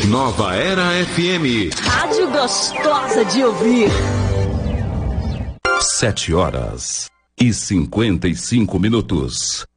Nova Era FM. Rádio gostosa de ouvir. 7h55.